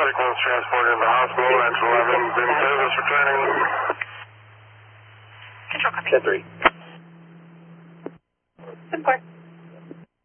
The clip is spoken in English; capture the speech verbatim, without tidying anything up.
Subject was transported to the hospital. Engine eleven, in service, returning. Control copy. ten three.